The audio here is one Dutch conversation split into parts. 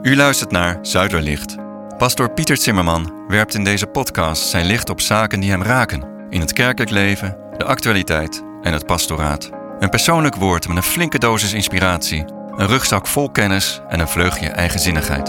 U luistert naar Zuiderlicht. Pastoor Pieter Zimmerman werpt in deze podcast zijn licht op zaken die hem raken. In het kerkelijk leven, de actualiteit en het pastoraat. Een persoonlijk woord met een flinke dosis inspiratie. Een rugzak vol kennis en een vleugje eigenzinnigheid.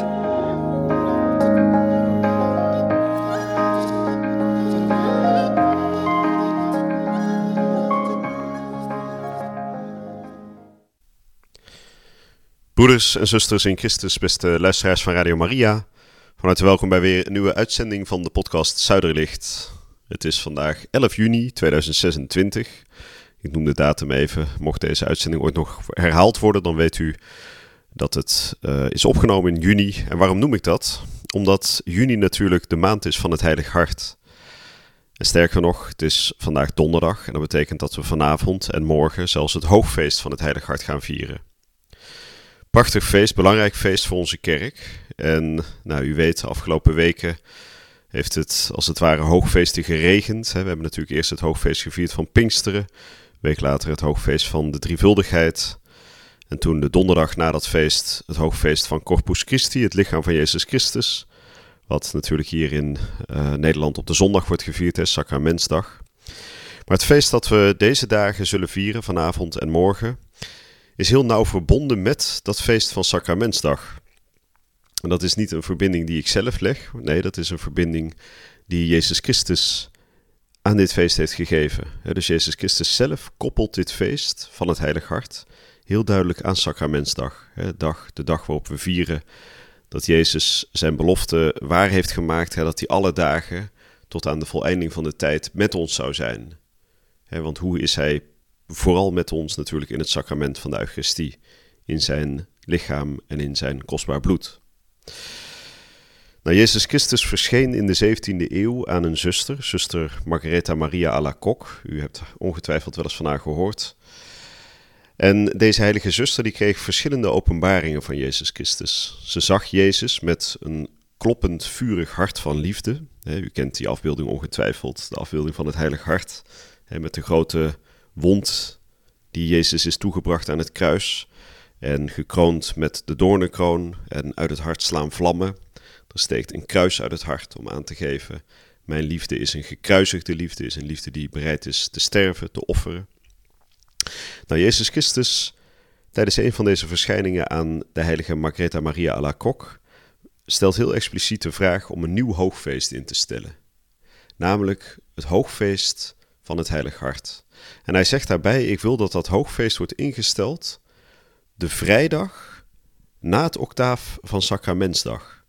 Broeders en zusters in Christus, beste luisteraars van Radio Maria. Van harte welkom bij weer een nieuwe uitzending van de podcast Zuiderlicht. Het is vandaag 11 juni 2026. Ik noem de datum even. Mocht deze uitzending ooit nog herhaald worden, dan weet u dat het is opgenomen in juni. En waarom noem ik dat? Omdat juni natuurlijk de maand is van het Heilig Hart. En sterker nog, het is vandaag donderdag en dat betekent dat we vanavond en morgen zelfs het hoogfeest van het Heilig Hart gaan vieren. Prachtig feest, belangrijk feest voor onze kerk. En u weet, de afgelopen weken heeft het als het ware hoogfeesten geregend. We hebben natuurlijk eerst het hoogfeest gevierd van Pinksteren. Een week later het hoogfeest van de Drievuldigheid. En toen de donderdag na dat feest het hoogfeest van Corpus Christi, het lichaam van Jezus Christus. Wat natuurlijk hier in Nederland op de zondag wordt gevierd, Sacramentsdag. Maar het feest dat we deze dagen zullen vieren, vanavond en morgen, is heel nauw verbonden met dat feest van Sacramentsdag. En dat is niet een verbinding die ik zelf leg. Nee, dat is een verbinding die Jezus Christus aan dit feest heeft gegeven. Dus Jezus Christus zelf koppelt dit feest van het Heilig Hart heel duidelijk aan Sacramentsdag. De dag waarop we vieren dat Jezus zijn belofte waar heeft gemaakt. Dat hij alle dagen tot aan de voleinding van de tijd met ons zou zijn. Want hoe is hij vooral met ons natuurlijk in het sacrament van de Eucharistie, in zijn lichaam en in zijn kostbaar bloed. Jezus Christus verscheen in de 17e eeuw aan een zuster Margaretha Maria Alacoque. U hebt ongetwijfeld wel eens van haar gehoord. En deze heilige zuster die kreeg verschillende openbaringen van Jezus Christus. Ze zag Jezus met een kloppend, vurig hart van liefde. U kent die afbeelding ongetwijfeld, de afbeelding van het Heilig Hart, met de grote wond die Jezus is toegebracht aan het kruis en gekroond met de doornenkroon en uit het hart slaan vlammen. Er steekt een kruis uit het hart om aan te geven: mijn liefde is een gekruisigde liefde, is een liefde die bereid is te sterven, te offeren. Jezus Christus, tijdens een van deze verschijningen aan de heilige Margaretha Maria Alacoque, stelt heel expliciet de vraag om een nieuw hoogfeest in te stellen. Namelijk het hoogfeest van het Heilig Hart. En hij zegt daarbij: ik wil dat dat hoogfeest wordt ingesteld de vrijdag na het octaaf van Sacramentsdag.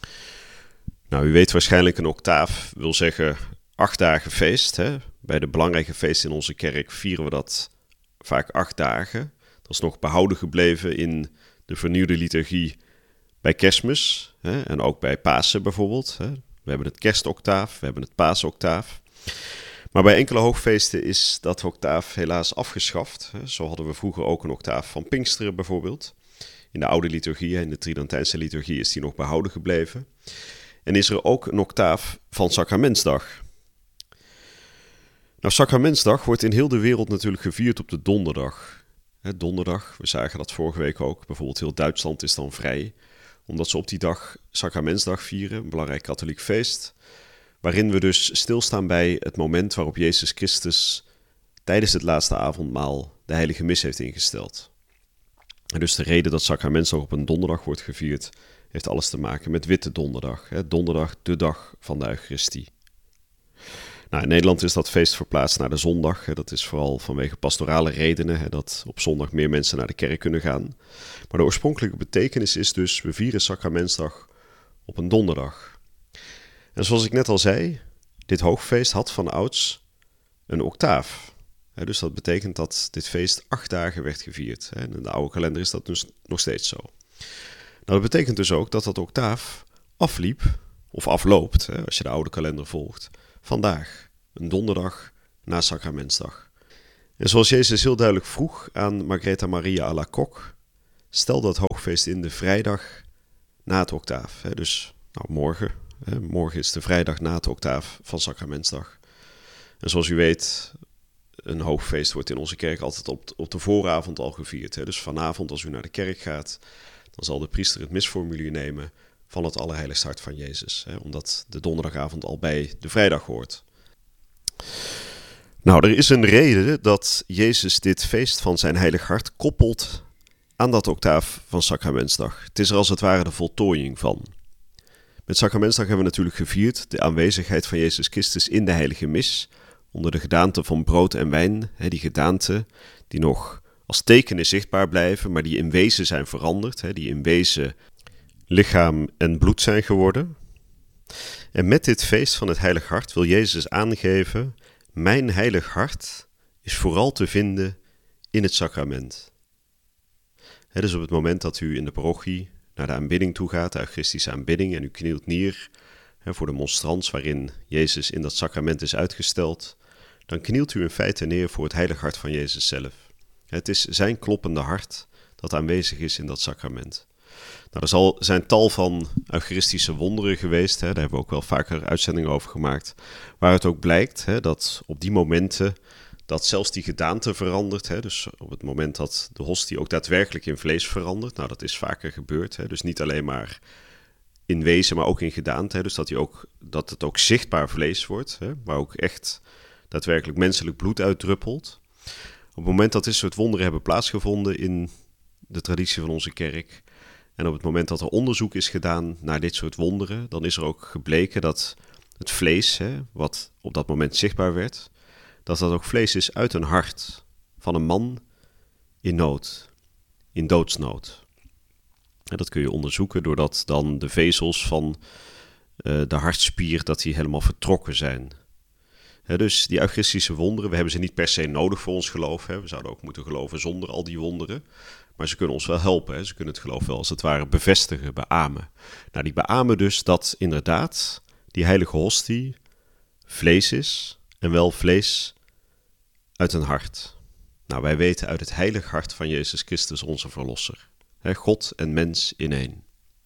U weet waarschijnlijk, een octaaf wil zeggen 8 dagen feest. Bij de belangrijke feesten in onze kerk vieren we dat vaak 8 dagen. Dat is nog behouden gebleven in de vernieuwde liturgie bij Kerstmis en ook bij Pasen bijvoorbeeld. We hebben het kerstoctaaf, we hebben het paasoctaaf. Maar bij enkele hoogfeesten is dat octaaf helaas afgeschaft. Zo hadden we vroeger ook een octaaf van Pinksteren bijvoorbeeld. In de oude liturgie, in de Tridentijnse liturgie, is die nog behouden gebleven. En is er ook een octaaf van Sacramentsdag. Sacramentsdag wordt in heel de wereld natuurlijk gevierd op de donderdag. Donderdag, we zagen dat vorige week ook. Bijvoorbeeld heel Duitsland is dan vrij, omdat ze op die dag Sacramentsdag vieren, een belangrijk katholiek feest, waarin we dus stilstaan bij het moment waarop Jezus Christus tijdens het laatste avondmaal de heilige mis heeft ingesteld. En dus de reden dat Sacramentsdag op een donderdag wordt gevierd, heeft alles te maken met Witte Donderdag. Donderdag, de dag van de Eucharistie. In Nederland is dat feest verplaatst naar de zondag. Dat is vooral vanwege pastorale redenen, dat op zondag meer mensen naar de kerk kunnen gaan. Maar de oorspronkelijke betekenis is dus: we vieren Sacramentsdag op een donderdag. En zoals ik net al zei, dit hoogfeest had van ouds een octaaf. Dus dat betekent dat dit feest 8 dagen werd gevierd. En in de oude kalender is dat dus nog steeds zo. Dat betekent dus ook dat dat octaaf afliep, of afloopt, als je de oude kalender volgt, vandaag, een donderdag na Sacramentsdag. En zoals Jezus heel duidelijk vroeg aan Margaretha Maria Alacoque, stel dat hoogfeest in de vrijdag na het octaaf. Dus morgen. Morgen is de vrijdag na het octaaf van Sacramentsdag. En zoals u weet, een hoogfeest wordt in onze kerk altijd op de vooravond al gevierd. Dus vanavond, als u naar de kerk gaat, dan zal de priester het misformulier nemen van het Allerheiligste Hart van Jezus. Omdat de donderdagavond al bij de vrijdag hoort. Nou, er is een reden dat Jezus dit feest van zijn heilig hart koppelt aan dat octaaf van Sacramentsdag. Het is er als het ware de voltooiing van. Met Sacramentsdag hebben we natuurlijk gevierd de aanwezigheid van Jezus Christus in de heilige mis, onder de gedaante van brood en wijn. Die gedaante die nog als tekenen zichtbaar blijven, maar die in wezen zijn veranderd, die in wezen lichaam en bloed zijn geworden. En met dit feest van het heilig hart wil Jezus aangeven: mijn heilig hart is vooral te vinden in het sacrament. Dus op het moment dat u in de parochie naar de aanbidding toe gaat, de eucharistische aanbidding, en u knielt neer voor de monstrans waarin Jezus in dat sacrament is uitgesteld, dan knielt u in feite neer voor het heilig hart van Jezus zelf. Het is zijn kloppende hart dat aanwezig is in dat sacrament. Nou, er zijn tal van eucharistische wonderen geweest, daar hebben we ook wel vaker uitzendingen over gemaakt, waar het ook blijkt dat op die momenten dat zelfs die gedaante verandert. Dus op het moment dat de hostie ook daadwerkelijk in vlees verandert, nou dat is vaker gebeurd, dus niet alleen maar in wezen, maar ook in gedaante, dus dat het ook zichtbaar vlees wordt, waar ook echt daadwerkelijk menselijk bloed uitdruppelt. Op het moment dat dit soort wonderen hebben plaatsgevonden in de traditie van onze kerk, en op het moment dat er onderzoek is gedaan naar dit soort wonderen, dan is er ook gebleken dat het vlees, wat op dat moment zichtbaar werd, dat ook vlees is uit een hart van een man in nood, in doodsnood. En dat kun je onderzoeken doordat dan de vezels van de hartspier, dat die helemaal vertrokken zijn. Dus die eucharistische wonderen, we hebben ze niet per se nodig voor ons geloof. We zouden ook moeten geloven zonder al die wonderen. Maar ze kunnen ons wel helpen. Ze kunnen het geloof wel als het ware bevestigen, beamen. Nou, die beamen dus dat inderdaad die heilige hostie vlees is. En wel vlees uit een hart. Nou, wij weten uit het heilig hart van Jezus Christus onze verlosser. God en mens in één.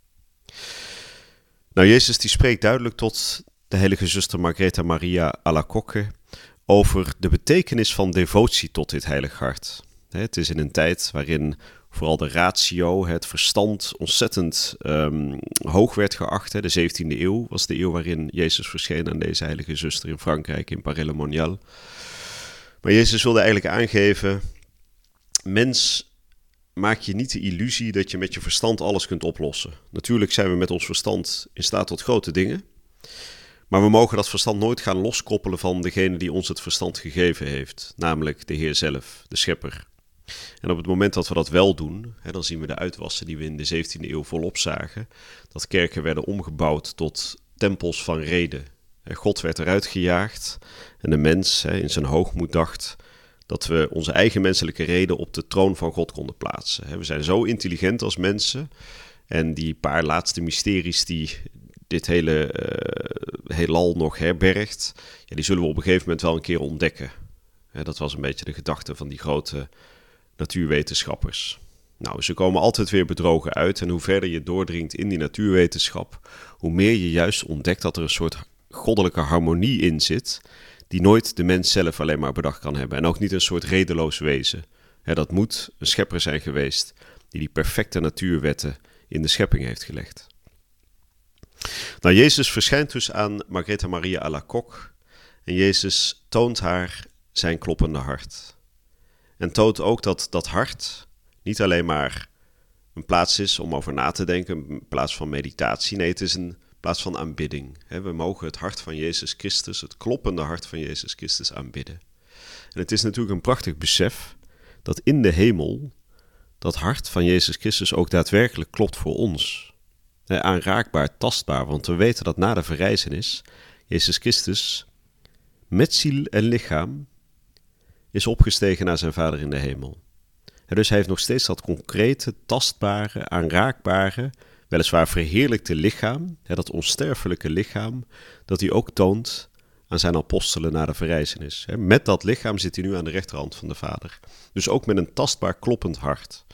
Nou, Jezus die spreekt duidelijk tot de heilige zuster Margaretha Maria Alacoque over de betekenis van devotie tot dit heilig hart. Het is in een tijd waarin vooral de ratio, het verstand, ontzettend hoog werd geacht. De 17e eeuw was de eeuw waarin Jezus verscheen aan deze heilige zuster in Frankrijk, in Paray-le-Monial. Maar Jezus wilde eigenlijk aangeven: mens, maak je niet de illusie dat je met je verstand alles kunt oplossen. Natuurlijk zijn we met ons verstand in staat tot grote dingen, maar we mogen dat verstand nooit gaan loskoppelen van degene die ons het verstand gegeven heeft, namelijk de Heer zelf, de Schepper. En op het moment dat we dat wel doen, dan zien we de uitwassen die we in de 17e eeuw volop zagen, dat kerken werden omgebouwd tot tempels van reden. God werd eruit gejaagd en de mens in zijn hoogmoed dacht dat we onze eigen menselijke reden op de troon van God konden plaatsen. We zijn zo intelligent als mensen en die paar laatste mysteries die dit hele heelal nog herbergt, die zullen we op een gegeven moment wel een keer ontdekken. Dat was een beetje de gedachte van die grote natuurwetenschappers. Nou, ze komen altijd weer bedrogen uit en hoe verder je doordringt in die natuurwetenschap, hoe meer je juist ontdekt dat er een soort goddelijke harmonie in zit, die nooit de mens zelf alleen maar bedacht kan hebben. En ook niet een soort redeloos wezen. Dat moet een schepper zijn geweest die perfecte natuurwetten in de schepping heeft gelegd. Nou, Jezus verschijnt dus aan Margaretha Maria Alacoque en Jezus toont haar zijn kloppende hart. En toont ook dat dat hart niet alleen maar een plaats is om over na te denken, een plaats van meditatie. Nee, het is een plaats van aanbidding. We mogen het hart van Jezus Christus, het kloppende hart van Jezus Christus aanbidden. En het is natuurlijk een prachtig besef dat in de hemel dat hart van Jezus Christus ook daadwerkelijk klopt voor ons. Aanraakbaar, tastbaar, want we weten dat na de verrijzenis Jezus Christus met ziel en lichaam is opgestegen naar zijn Vader in de hemel. Dus hij heeft nog steeds dat concrete, tastbare, aanraakbare, weliswaar verheerlijkte lichaam, dat onsterfelijke lichaam, dat hij ook toont aan zijn apostelen na de verrijzenis. Met dat lichaam zit hij nu aan de rechterhand van de Vader. Dus ook met een tastbaar kloppend hart.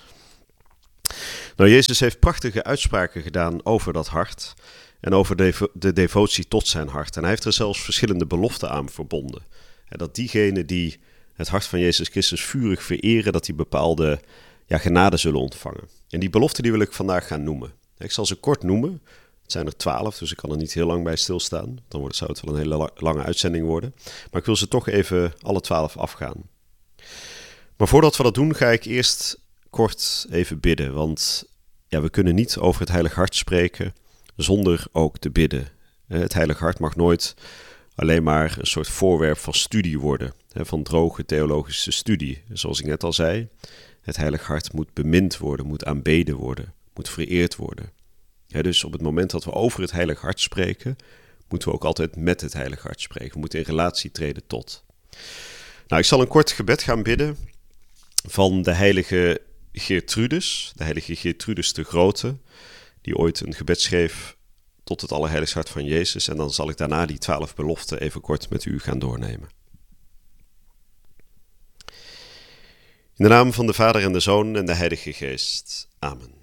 Nou, Jezus heeft prachtige uitspraken gedaan over dat hart en over de devotie tot zijn hart. En hij heeft er zelfs verschillende beloften aan verbonden. Dat diegenen die het hart van Jezus Christus vurig vereren, dat die bepaalde genade zullen ontvangen. En die beloften die wil ik vandaag gaan noemen. Ik zal ze kort noemen. Het zijn er 12, dus ik kan er niet heel lang bij stilstaan. Dan zou het wel een hele lange uitzending worden. Maar ik wil ze toch even alle 12 afgaan. Maar voordat we dat doen, ga ik eerst kort even bidden. Want we kunnen niet over het Heilig Hart spreken zonder ook te bidden. Het Heilig Hart mag nooit alleen maar een soort voorwerp van studie worden. Van droge theologische studie. Zoals ik net al zei, het Heilig Hart moet bemind worden, moet aanbeden worden, moet vereerd worden. Dus op het moment dat we over het Heilig Hart spreken, moeten we ook altijd met het Heilig Hart spreken. We moeten in relatie treden tot. Nou, ik zal een kort gebed gaan bidden van de heilige Geertrudis, de heilige Geertrudis de Grote, die ooit een gebed schreef tot het Allerheiligste Hart van Jezus. En dan zal ik daarna die 12 beloften even kort met u gaan doornemen. In de naam van de Vader en de Zoon en de Heilige Geest. Amen.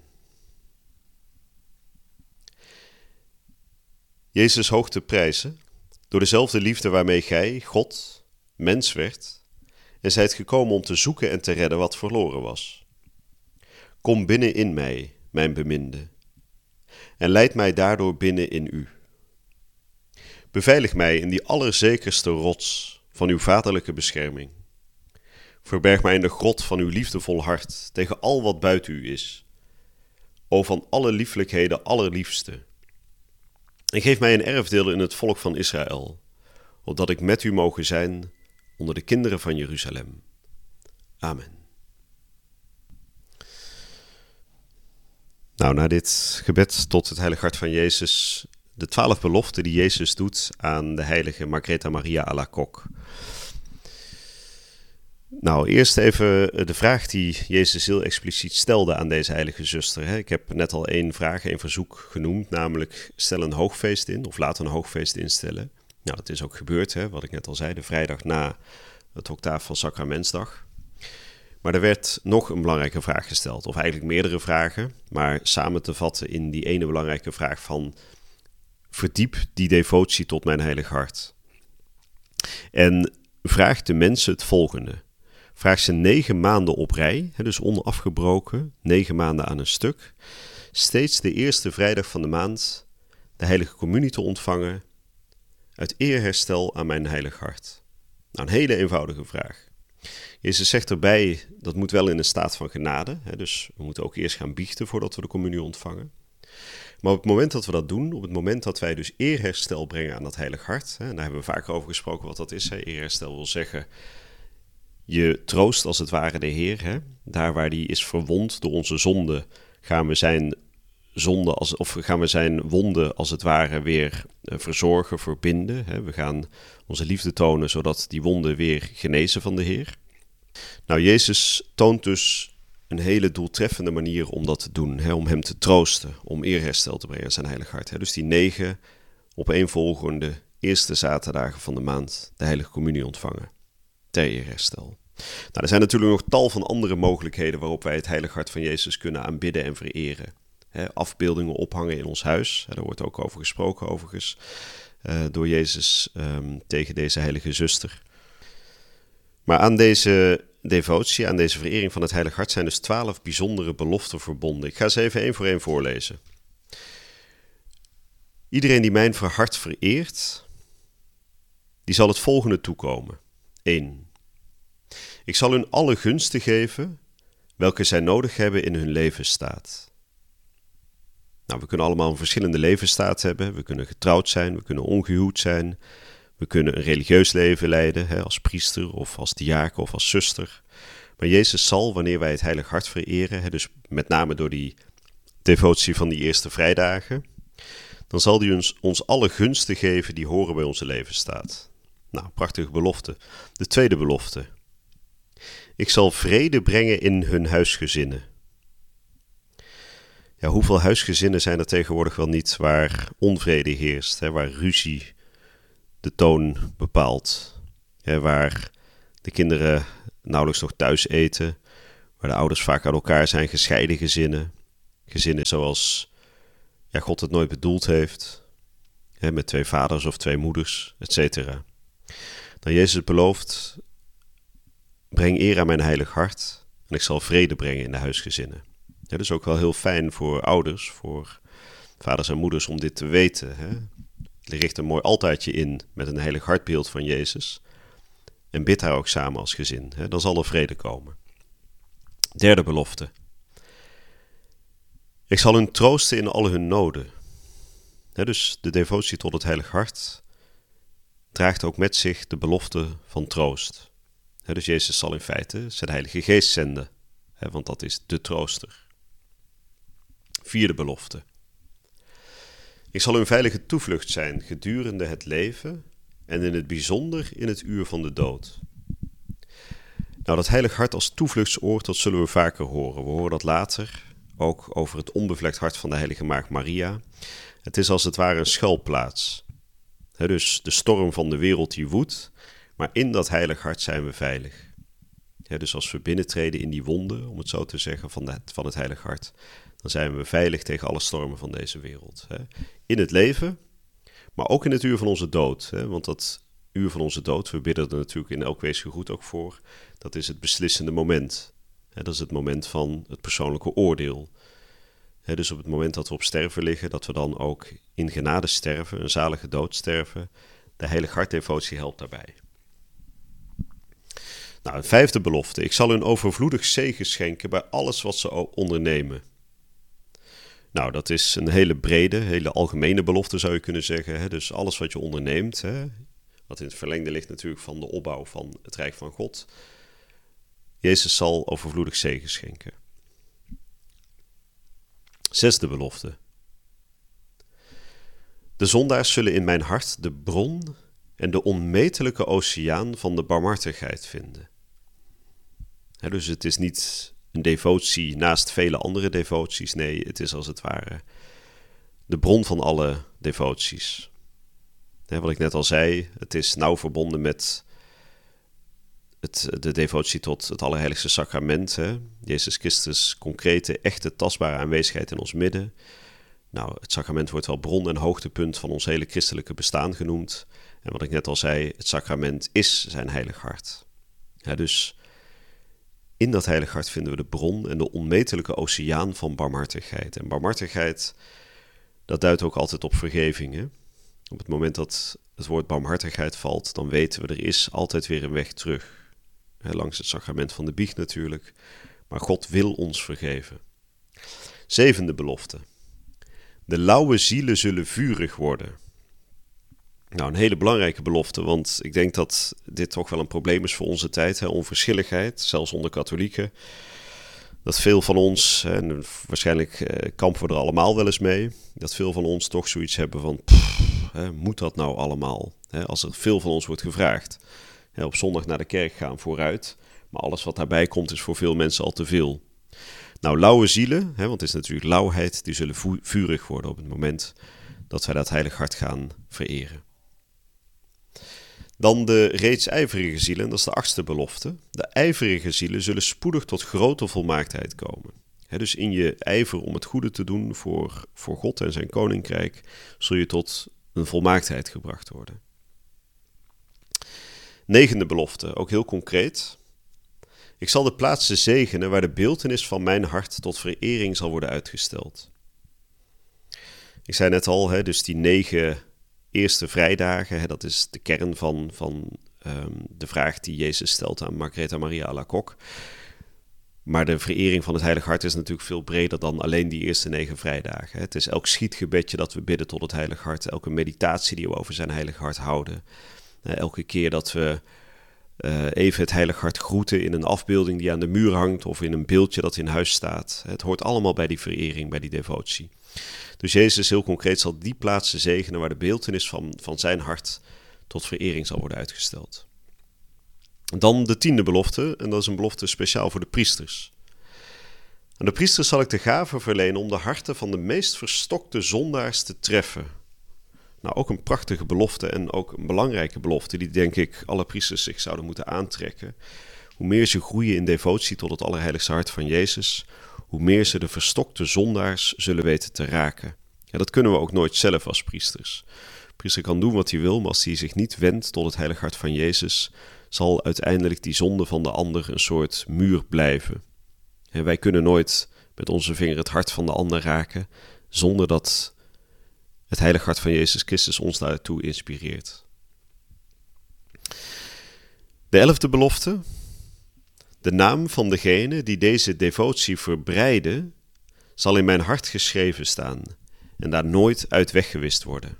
Jezus hoog te prijzen, door dezelfde liefde waarmee gij, God, mens werd, en zijt gekomen om te zoeken en te redden wat verloren was. Kom binnen in mij, mijn beminde, en leid mij daardoor binnen in u. Beveilig mij in die allerzekerste rots van uw vaderlijke bescherming. Verberg mij in de grot van uw liefdevol hart tegen al wat buiten u is. O van alle lieflijkheden allerliefste. En geef mij een erfdeel in het volk van Israël, opdat ik met u mogen zijn onder de kinderen van Jeruzalem. Amen. Nou, na dit gebed tot het Heilig Hart van Jezus, de 12 beloften die Jezus doet aan de heilige Margaretha Maria Alacoque. Nou, eerst even de vraag die Jezus heel expliciet stelde aan deze heilige zuster. Ik heb net al één verzoek genoemd, namelijk stel een hoogfeest in of laat een hoogfeest instellen. Nou, dat is ook gebeurd, wat ik net al zei, de vrijdag na het octaaf van Sacramentsdag. Maar er werd nog een belangrijke vraag gesteld, of eigenlijk meerdere vragen, maar samen te vatten in die ene belangrijke vraag van verdiep die devotie tot mijn heilig hart. En vraag de mensen het volgende. Vraag ze 9 maanden op rij, dus onafgebroken, 9 maanden aan een stuk, steeds de eerste vrijdag van de maand de heilige communie te ontvangen, uit eerherstel aan mijn heilig hart. Nou, een hele eenvoudige vraag. Jezus zegt erbij, dat moet wel in een staat van genade, dus we moeten ook eerst gaan biechten voordat we de communie ontvangen. Maar op het moment dat we dat doen, op het moment dat wij dus eerherstel brengen aan dat heilig hart, en daar hebben we vaker over gesproken wat dat is. Eerherstel wil zeggen, je troost als het ware de Heer. Daar waar die is verwond door onze zonde, gaan we zijn wonden als het ware weer verzorgen, verbinden. We gaan onze liefde tonen, zodat die wonden weer genezen van de Heer. Nou, Jezus toont dus een hele doeltreffende manier om dat te doen. Om hem te troosten, om eerherstel te brengen aan zijn heilig hart. Dus die 9 opeenvolgende eerste zaterdagen van de maand de heilige communie ontvangen. Ter eerherstel. Nou, er zijn natuurlijk nog tal van andere mogelijkheden waarop wij het heilig hart van Jezus kunnen aanbidden en vereren. Afbeeldingen ophangen in ons huis. Daar wordt ook over gesproken overigens door Jezus tegen deze heilige zuster. Maar aan deze devotie, aan deze verering van het heilig hart zijn dus 12 bijzondere beloften verbonden. Ik ga ze even één voor één voorlezen. Iedereen die mijn hart vereert, die zal het volgende toekomen. 1. Ik zal hun alle gunsten geven, welke zij nodig hebben in hun levensstaat. Nou, we kunnen allemaal een verschillende levensstaat hebben. We kunnen getrouwd zijn, we kunnen ongehuwd zijn. We kunnen een religieus leven leiden, als priester of als diaken of als zuster. Maar Jezus zal, wanneer wij het heilig hart vereren, dus met name door die devotie van die eerste vrijdagen, dan zal hij ons alle gunsten geven die horen bij onze levensstaat. Nou, prachtige belofte. De tweede belofte. Ik zal vrede brengen in hun huisgezinnen. Ja, hoeveel huisgezinnen zijn er tegenwoordig wel niet waar onvrede heerst, waar ruzie de toon bepaalt, waar de kinderen nauwelijks nog thuis eten, waar de ouders vaak uit elkaar zijn, gescheiden gezinnen, gezinnen zoals God het nooit bedoeld heeft, met 2 vaders of 2 moeders, etc. Nou, Jezus belooft, breng eer aan mijn heilig hart En ik zal vrede brengen in de huisgezinnen. Ja, dus ook wel heel fijn voor ouders, voor vaders en moeders om dit te weten. Hè? Richt een mooi altaartje in met een heilig hartbeeld van Jezus. En bid daar ook samen als gezin. Hè? Dan zal er vrede komen. Derde belofte. Ik zal hun troosten in al hun noden. Hè, dus de devotie tot het heilig hart draagt ook met zich de belofte van troost. Hè, dus Jezus zal in feite zijn Heilige Geest zenden. Hè, want dat is de trooster. Vierde belofte. Ik zal hun veilige toevlucht zijn gedurende het leven en in het bijzonder in het uur van de dood. Nou, dat heilig hart als toevluchtsoord, dat zullen we vaker horen. We horen dat later ook over het onbevlekt hart van de heilige maagd Maria. Het is als het ware een schuilplaats. Dus de storm van de wereld die woedt, maar in dat heilig hart zijn we veilig. Dus als we binnentreden in die wonden, om het zo te zeggen, van het heilig hart, dan zijn we veilig tegen alle stormen van deze wereld. In het leven, maar ook in het uur van onze dood. Want dat uur van onze dood, we bidden er natuurlijk in elk weesgeroet ook voor, dat is het beslissende moment. Dat is het moment van het persoonlijke oordeel. Dus op het moment dat we op sterven liggen, dat we dan ook in genade sterven, een zalige dood sterven. De heilig hartdevotie helpt daarbij. Nou, een vijfde belofte. Ik zal hun overvloedig zegen schenken bij alles wat ze ondernemen. Nou, dat is een hele brede, hele algemene belofte zou je kunnen zeggen. Dus alles wat je onderneemt, wat in het verlengde ligt natuurlijk van de opbouw van het Rijk van God. Jezus zal overvloedig zegen schenken. Zesde belofte. De zondaars zullen in mijn hart de bron en de onmetelijke oceaan van de barmhartigheid vinden. Dus het is niet een devotie naast vele andere devoties. Nee, het is als het ware de bron van alle devoties. Wat ik net al zei, het is nauw verbonden met de devotie tot het Allerheiligste Sacrament. Jezus Christus' concrete, echte, tastbare aanwezigheid in ons midden. Nou, het sacrament wordt wel bron en hoogtepunt van ons hele christelijke bestaan genoemd. En wat ik net al zei, het sacrament is zijn heilig hart. Dus in dat heilig hart vinden we de bron en de onmetelijke oceaan van barmhartigheid. En barmhartigheid, dat duidt ook altijd op vergeving. Hè? Op het moment dat het woord barmhartigheid valt, dan weten we er is altijd weer een weg terug. Langs het sacrament van de biecht natuurlijk. Maar God wil ons vergeven. Zevende belofte. De lauwe zielen zullen vurig worden. Nou, een hele belangrijke belofte, want ik denk dat dit toch wel een probleem is voor onze tijd. Onverschilligheid, zelfs onder katholieken. Dat veel van ons, en waarschijnlijk kampen we er allemaal wel eens mee, dat veel van ons toch zoiets hebben van, moet dat nou allemaal? Als er veel van ons wordt gevraagd. Op zondag naar de kerk gaan vooruit, maar alles wat daarbij komt is voor veel mensen al te veel. Nou, lauwe zielen, want het is natuurlijk lauwheid, die zullen vurig worden op het moment dat wij dat heilig hart gaan vereren. Dan de reeds ijverige zielen, dat is de 8e belofte. De ijverige zielen zullen spoedig tot grote volmaaktheid komen. Dus in je ijver om het goede te doen voor God en zijn koninkrijk, zul je tot een volmaaktheid gebracht worden. 9e belofte, ook heel concreet. Ik zal de plaatsen zegenen waar de beeltenis van mijn hart tot verering zal worden uitgesteld. Ik zei net al, dus die 9 eerste vrijdagen, dat is de kern van de vraag die Jezus stelt aan Margaretha Maria Alacoque. Maar de verering van het Heilig Hart is natuurlijk veel breder dan alleen die eerste 9 vrijdagen. Het is elk schietgebedje dat we bidden tot het Heilig Hart, elke meditatie die we over zijn Heilig Hart houden. Elke keer dat we even het Heilig Hart groeten in een afbeelding die aan de muur hangt of in een beeldje dat in huis staat. Het hoort allemaal bij die verering, bij die devotie. Dus Jezus heel concreet zal die plaatsen zegenen waar de beeltenis van zijn hart tot verering zal worden uitgesteld. Dan de 10e belofte, en dat is een belofte speciaal voor de priesters. Aan de priesters zal ik de gave verlenen om de harten van de meest verstokte zondaars te treffen. Nou, ook een prachtige belofte en ook een belangrijke belofte die denk ik alle priesters zich zouden moeten aantrekken. Hoe meer ze groeien in devotie tot het Allerheiligste Hart van Jezus, hoe meer ze de verstokte zondaars zullen weten te raken. Ja, dat kunnen we ook nooit zelf als priesters. De priester kan doen wat hij wil, maar als hij zich niet wendt tot het Heilig Hart van Jezus, zal uiteindelijk die zonde van de ander een soort muur blijven. En wij kunnen nooit met onze vinger het hart van de ander raken zonder dat het heilige hart van Jezus Christus ons daartoe inspireert. De 11e belofte. De naam van degene die deze devotie verbreiden, zal in mijn hart geschreven staan en daar nooit uit weggewist worden.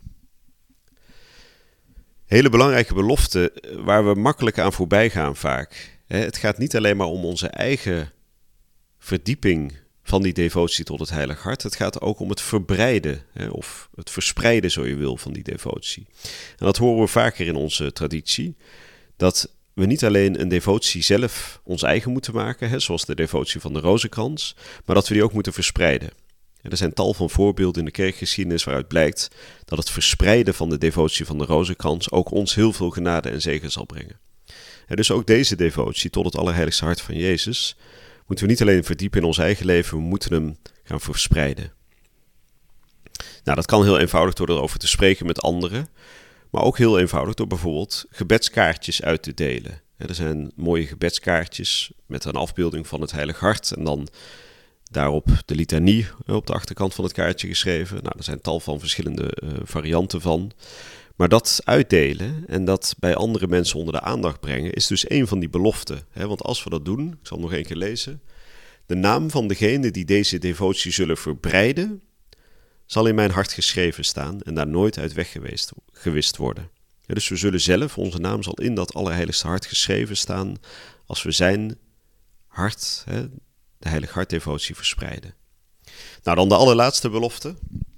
Hele belangrijke belofte waar we makkelijk aan voorbij gaan vaak. Het gaat niet alleen maar om onze eigen verdieping van die devotie tot het heilige hart. Het gaat ook om het verbreiden, of het verspreiden, zo je wil, van die devotie. En dat horen we vaker in onze traditie, dat we niet alleen een devotie zelf ons eigen moeten maken, zoals de devotie van de rozenkrans, maar dat we die ook moeten verspreiden. Er zijn tal van voorbeelden in de kerkgeschiedenis waaruit blijkt dat het verspreiden van de devotie van de rozenkrans ook ons heel veel genade en zegen zal brengen. Dus ook deze devotie tot het Allerheiligste Hart van Jezus moeten we niet alleen verdiepen in ons eigen leven, we moeten hem gaan verspreiden. Nou, dat kan heel eenvoudig door erover te spreken met anderen, maar ook heel eenvoudig door bijvoorbeeld gebedskaartjes uit te delen. Er zijn mooie gebedskaartjes met een afbeelding van het Heilige Hart en dan daarop de litanie op de achterkant van het kaartje geschreven. Nou, er zijn tal van verschillende varianten van. Maar dat uitdelen en dat bij andere mensen onder de aandacht brengen is dus een van die beloften. Want als we dat doen, ik zal hem nog één keer lezen. De naam van degene die deze devotie zullen verbreiden, zal in mijn hart geschreven staan en daar nooit uit weggewist worden. Dus we zullen zelf, onze naam zal in dat Allerheiligste Hart geschreven staan als we zijn hart, de Heilige Hartdevotie, verspreiden. Nou, dan de allerlaatste belofte.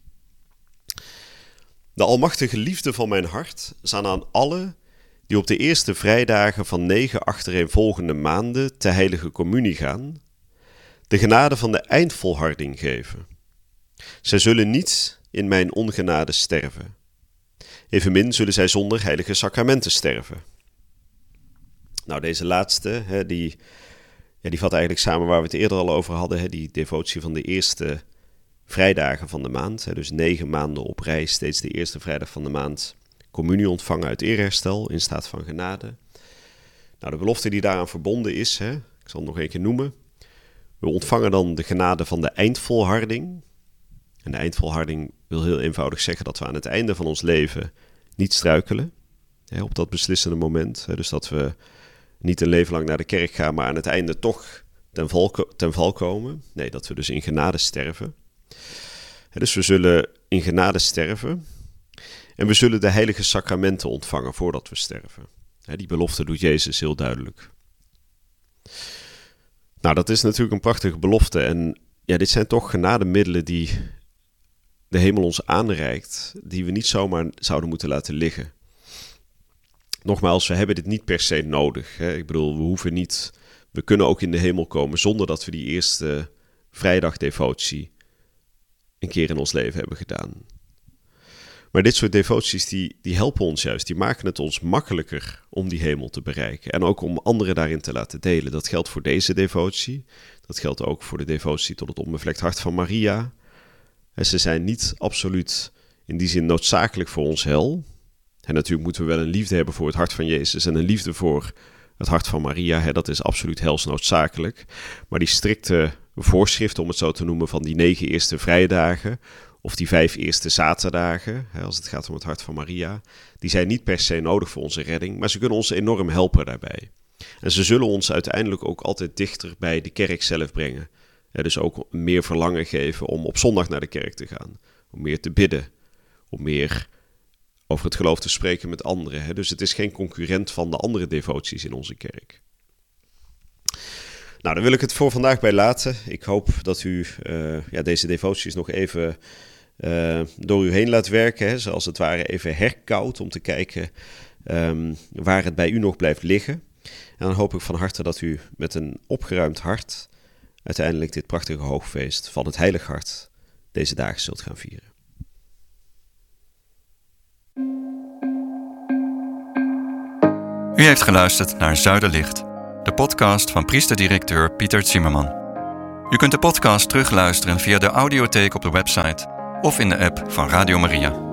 De almachtige liefde van mijn hart zal aan alle die op de eerste vrijdagen van 9 achtereenvolgende maanden te heilige communie gaan, de genade van de eindvolharding geven. Zij zullen niet in mijn ongenade sterven. Evenmin zullen zij zonder heilige sacramenten sterven. Nou, deze laatste, die vat eigenlijk samen waar we het eerder al over hadden, die devotie van de eerste vrijdagen van de maand. Dus 9 maanden op rij, steeds de eerste vrijdag van de maand communie ontvangen uit eerherstel in staat van genade. Nou, de belofte die daaraan verbonden is, ik zal het nog een keer noemen. We ontvangen dan de genade van de eindvolharding. En de eindvolharding wil heel eenvoudig zeggen dat we aan het einde van ons leven niet struikelen. Op dat beslissende moment. Dus dat we niet een leven lang naar de kerk gaan, maar aan het einde toch ten val komen. Nee, dat we dus in genade sterven. Dus we zullen in genade sterven. En we zullen de heilige sacramenten ontvangen voordat we sterven. Die belofte doet Jezus heel duidelijk. Nou, dat is natuurlijk een prachtige belofte. En ja, dit zijn toch genademiddelen die de hemel ons aanreikt, die we niet zomaar zouden moeten laten liggen. Nogmaals, we hebben dit niet per se nodig. Ik bedoel, we kunnen ook in de hemel komen zonder dat we die eerste vrijdagdevotie een keer in ons leven hebben gedaan. Maar dit soort devoties die helpen ons juist, die maken het ons makkelijker om die hemel te bereiken. En ook om anderen daarin te laten delen. Dat geldt voor deze devotie, dat geldt ook voor de devotie tot het onbevlekt hart van Maria. En ze zijn niet absoluut in die zin noodzakelijk voor ons hel. En natuurlijk moeten we wel een liefde hebben voor het hart van Jezus en een liefde voor het hart van Maria. Dat is absoluut helsnoodzakelijk. Maar die strikte voorschriften, om het zo te noemen, van die 9 eerste vrijdagen of die 5 eerste zaterdagen, als het gaat om het hart van Maria, die zijn niet per se nodig voor onze redding, maar ze kunnen ons enorm helpen daarbij. En ze zullen ons uiteindelijk ook altijd dichter bij de kerk zelf brengen. Dus ook meer verlangen geven om op zondag naar de kerk te gaan. Om meer te bidden. Om meer over het geloof te spreken met anderen. Dus het is geen concurrent van de andere devoties in onze kerk. Nou, daar wil ik het voor vandaag bij laten. Ik hoop dat u deze devoties nog even door u heen laat werken. Zoals het ware even herkoudt om te kijken waar het bij u nog blijft liggen. En dan hoop ik van harte dat u met een opgeruimd hart uiteindelijk dit prachtige hoogfeest van het Heilig Hart deze dagen zult gaan vieren. U heeft geluisterd naar Zuiderlicht, de podcast van priesterdirecteur Pieter Zimmerman. U kunt de podcast terugluisteren via de audiotheek op de website of in de app van Radio Maria.